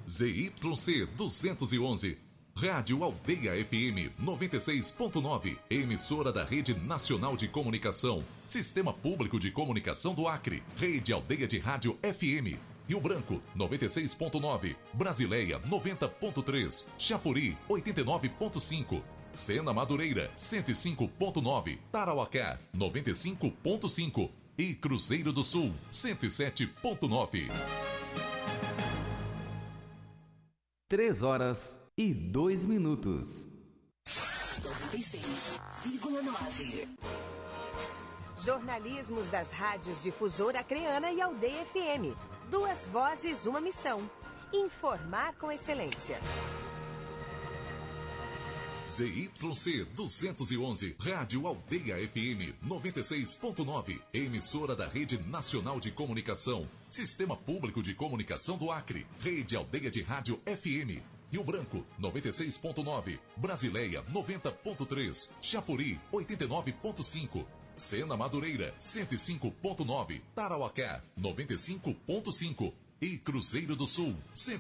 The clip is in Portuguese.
ZYC 211, Rádio Aldeia FM 96.9, emissora da Rede Nacional de Comunicação, Sistema Público de Comunicação do Acre, Rede Aldeia de Rádio FM, Rio Branco 96.9, Brasileia 90.3, Chapuri 89.5, Sena Madureira 105.9, Tarauacá 95.5 e Cruzeiro do Sul 107.9. 3h02. 96,9. Jornalismos das rádios Difusora Acreana e Aldeia FM. 2 vozes, uma missão. Informar com excelência. ZYC 211, Rádio Aldeia FM 96.9, emissora da Rede Nacional de Comunicação, Sistema Público de Comunicação do Acre, Rede Aldeia de Rádio FM, Rio Branco 96.9, Brasileia 90.3, Chapuri 89.5, Sena Madureira 105.9, Tarauacá 95.5 e Cruzeiro do Sul